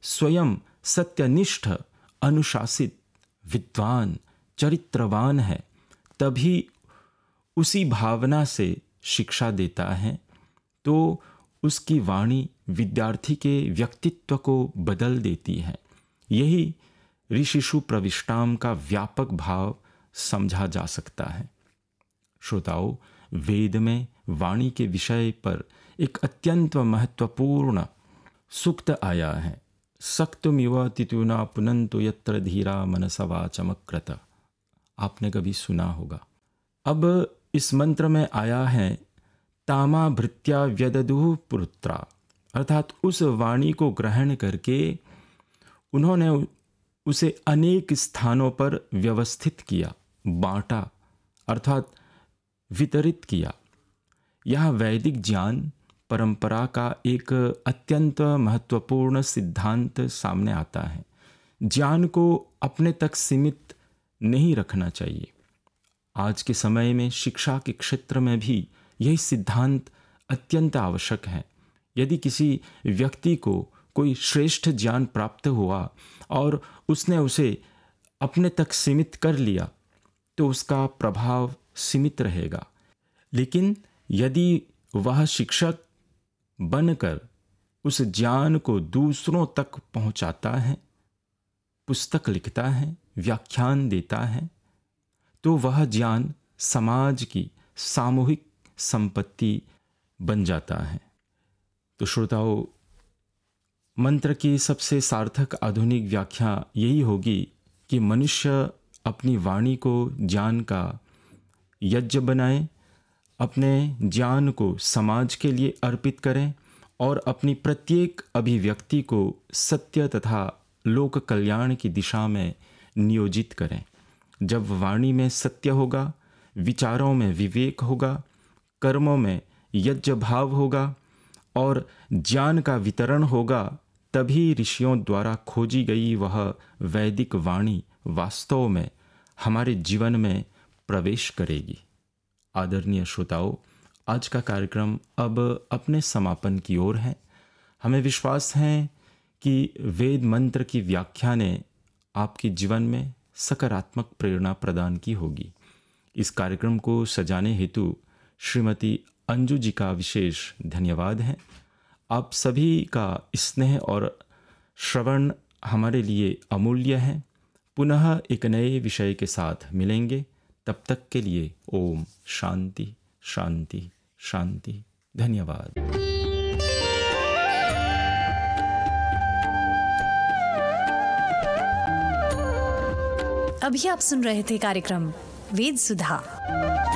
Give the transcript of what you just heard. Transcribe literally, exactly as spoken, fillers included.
स्वयं सत्यनिष्ठ, अनुशासित, विद्वान, चरित्रवान है, तभी उसी भावना से शिक्षा देता है, तो उसकी वाणी विद्यार्थी के व्यक्तित्व को बदल देती है। यही ऋषिषु प्रविष्टाम का व्यापक भाव समझा जा सकता है। श्रोताओं, वेद में वाणी के विषय पर एक अत्यंत महत्वपूर्ण सूक्त आया है। सक्तुमिव तितुना पुनन्तु यत्र धीरा मनसा वाचमक्रत। आपने कभी सुना होगा। अब इस मंत्र में आया है तामा भृत्या व्यददुः पुत्रा, अर्थात उस वाणी को ग्रहण करके उन्होंने उसे अनेक स्थानों पर व्यवस्थित किया, बांटा, अर्थात वितरित किया। यह वैदिक ज्ञान परंपरा का एक अत्यंत महत्वपूर्ण सिद्धांत सामने आता है। ज्ञान को अपने तक सीमित नहीं रखना चाहिए। आज के समय में शिक्षा के क्षेत्र में भी यही सिद्धांत अत्यंत आवश्यक है। यदि किसी व्यक्ति को कोई श्रेष्ठ ज्ञान प्राप्त हुआ और उसने उसे अपने तक सीमित कर लिया, तो उसका प्रभाव सीमित रहेगा। लेकिन यदि वह शिक्षक बनकर उस ज्ञान को दूसरों तक पहुंचाता है, पुस्तक लिखता है, व्याख्यान देता है, तो वह ज्ञान समाज की सामूहिक संपत्ति बन जाता है। तो श्रोताओं, मंत्र की सबसे सार्थक आधुनिक व्याख्या यही होगी कि मनुष्य अपनी वाणी को ज्ञान का यज्ञ बनाए, अपने ज्ञान को समाज के लिए अर्पित करें और अपनी प्रत्येक अभिव्यक्ति को सत्य तथा लोक कल्याण की दिशा में नियोजित करें। जब वाणी में सत्य होगा, विचारों में विवेक होगा, कर्मों में यज्ञ भाव होगा और ज्ञान का वितरण होगा, तभी ऋषियों द्वारा खोजी गई वह वैदिक वाणी वास्तव में हमारे जीवन में प्रवेश करेगी। आदरणीय श्रोताओं, आज का कार्यक्रम अब अपने समापन की ओर है। हमें विश्वास है कि वेद मंत्र की व्याख्या ने आपके जीवन में सकारात्मक प्रेरणा प्रदान की होगी। इस कार्यक्रम को सजाने हेतु श्रीमती अंजू जी का विशेष धन्यवाद है। आप सभी का स्नेह और श्रवण हमारे लिए अमूल्य है। पुनः एक नए विषय के साथ मिलेंगे। तब तक के लिए ओम शांति शांति शांति। धन्यवाद। अभी आप सुन रहे थे कार्यक्रम वेद सुधा।